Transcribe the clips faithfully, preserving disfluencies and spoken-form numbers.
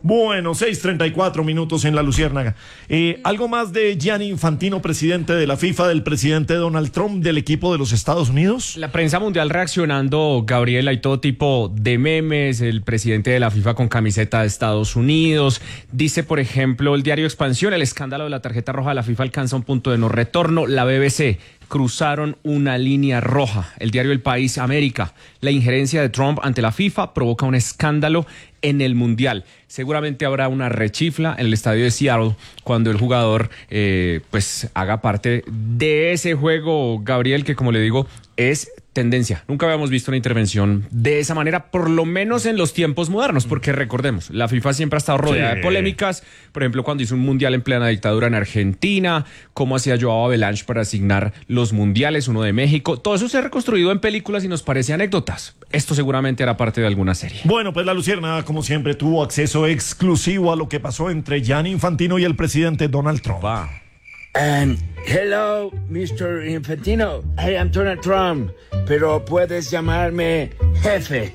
Bueno, seis treinta y cuatro minutos en la Luciérnaga. Eh, ¿Algo más de Gianni Infantino, presidente de la FIFA, del presidente Donald Trump, del equipo de los Estados Unidos? La prensa mundial reaccionando, Gabriel, hay todo tipo de memes, el presidente de la FIFA con camiseta de Estados Unidos. Dice, por ejemplo, el diario Expansión, el escándalo de la tarjeta roja de la FIFA alcanza un punto de no retorno. La B B C, cruzaron una línea roja. El diario El País, América, la injerencia de Trump ante la FIFA provoca un escándalo en el Mundial. Seguramente habrá una rechifla en el estadio de Seattle cuando el jugador eh, pues haga parte de ese juego, Gabriel, que como le digo, es tendencia. Nunca habíamos visto una intervención de esa manera, por lo menos en los tiempos modernos, porque recordemos, la FIFA siempre ha estado rodeada sí. de polémicas. Por ejemplo, cuando hizo un mundial en plena dictadura en Argentina, cómo hacía Joao Avalanche para asignar los mundiales, uno de México. Todo eso se ha reconstruido en películas y nos parece anécdotas. Esto seguramente era parte de alguna serie. Bueno, pues la Luciérnaga, como siempre, tuvo acceso exclusivo a lo que pasó entre Gianni Infantino y el presidente Donald Trump. Wow. Um, hello, mister Infantino. I am Donald Trump, pero puedes llamarme jefe.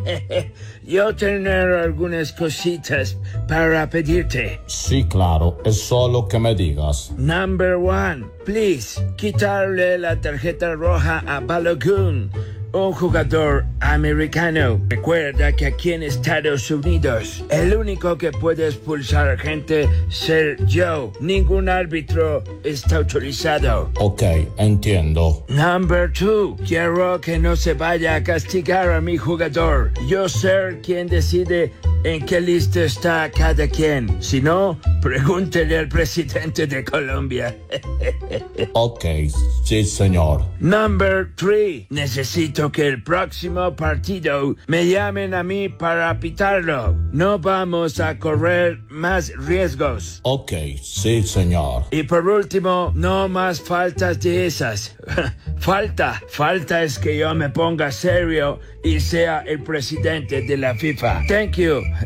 Yo tener algunas cositas para pedirte. Sí, claro, es solo que me digas. Number one, please, quitarle la tarjeta roja a Balogun, un jugador americano. Recuerda que aquí en Estados Unidos, el único que puede expulsar gente ser yo. Ningún árbitro está autorizado. Ok, entiendo. Number two, quiero que no se vaya a castigar a mi jugador. Yo ser quien decide en qué lista está cada quien. Si no, pregúntele al presidente de Colombia. Ok, sí, señor. Number three, necesito que el próximo partido me llamen a mí para pitarlo. No vamos a correr más riesgos. Ok, sí, señor. Y por último, no más faltas de esas. Falta, falta es que yo me ponga serio y sea el presidente de la FIFA. Thank you.